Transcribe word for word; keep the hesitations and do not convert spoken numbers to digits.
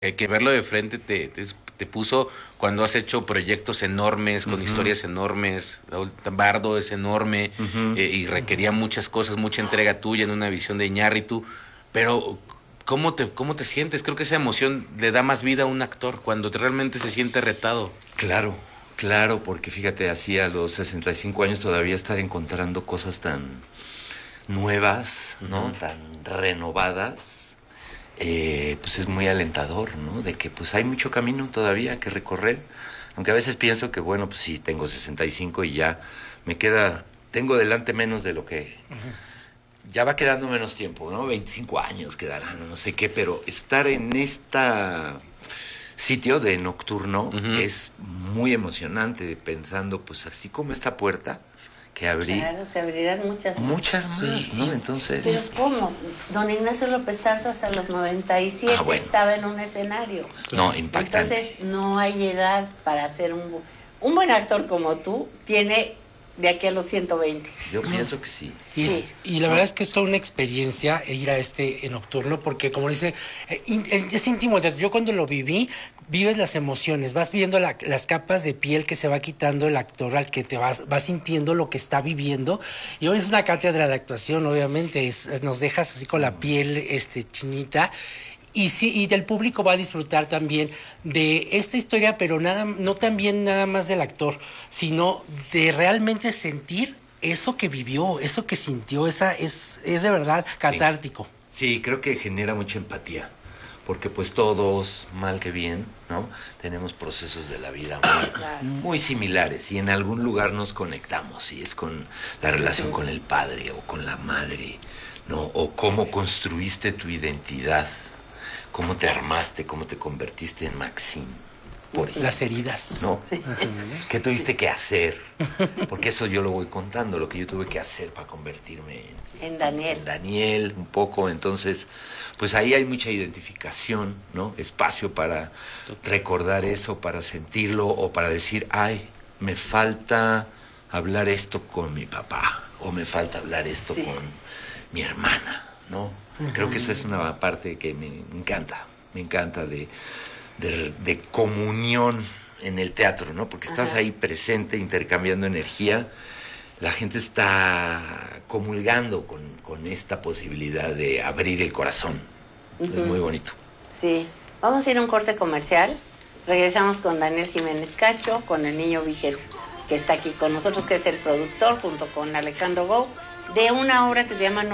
Hay que verlo de frente te, te, te puso cuando has hecho proyectos enormes, con uh-huh. historias enormes. Bardo es enorme uh-huh. eh, y requería uh-huh. muchas cosas, mucha entrega tuya en una visión de Iñárritu. Pero, ¿cómo te, ¿cómo te sientes? Creo que esa emoción le da más vida a un actor cuando realmente se siente retado. Claro, claro, porque fíjate, así a los sesenta y cinco años todavía estar encontrando cosas tan nuevas, ¿no? Uh-huh. Tan renovadas. Eh, pues es muy alentador, ¿no? De que pues hay mucho camino todavía que recorrer, aunque a veces pienso que bueno, pues sí, tengo sesenta y cinco y ya me queda, tengo delante menos de lo que, uh-huh. ya va quedando menos tiempo, ¿no? veinticinco años quedarán, no sé qué, pero estar en esta sitio de Nocturno uh-huh. es muy emocionante, pensando pues así como esta puerta que abrí. Claro, se abrirán muchas más. Muchas más, sí, ¿no? Entonces... Pero ¿cómo? Don Ignacio López Tarso hasta los noventa y siete ah, bueno. estaba en un escenario. No, impactante. Entonces no hay edad para ser un... Un buen actor como tú tiene de aquí a los ciento veinte. Yo pienso que sí. Y, sí. y la verdad es que es toda una experiencia ir a este Nocturno, porque como dice, es íntimo. Yo cuando lo viví, vives las emociones, vas viendo la, las capas de piel que se va quitando el actor al que te vas, vas sintiendo lo que está viviendo. Y hoy es una cátedra de actuación, obviamente, es, es, nos dejas así con la piel este, chinita. Y sí, y del público va a disfrutar también de esta historia, pero nada, no también nada más del actor, sino de realmente sentir eso que vivió, eso que sintió, esa es, es de verdad catártico. Sí. sí, creo que genera mucha empatía, porque pues todos, mal que bien, ¿no? Tenemos procesos de la vida muy, claro. muy similares y en algún lugar nos conectamos, y es con la relación sí. con el padre o con la madre, ¿no? O cómo construiste tu identidad. Cómo te armaste, cómo te convertiste en Maxine. Por ejemplo, las heridas. ¿No? Sí. ¿Qué tuviste que hacer? Porque eso yo lo voy contando, lo que yo tuve que hacer para convertirme en, en Daniel. En Daniel, un poco. Entonces, pues ahí hay mucha identificación, ¿no? Espacio para recordar eso, para sentirlo, o para decir, ay, me falta hablar esto con mi papá, o me falta hablar esto sí. con mi hermana, ¿no? Creo que esa es una parte que me encanta, me encanta de, de, de comunión en el teatro, ¿no? Porque estás Ajá. ahí presente, intercambiando energía, la gente está comulgando con, con esta posibilidad de abrir el corazón. Uh-huh. Es muy bonito. Sí, vamos a ir a un corte comercial, regresamos con Daniel Jiménez Cacho, con el niño Vigés, que está aquí con nosotros, que es el productor, junto con Alejandro Gou, de una obra que se llama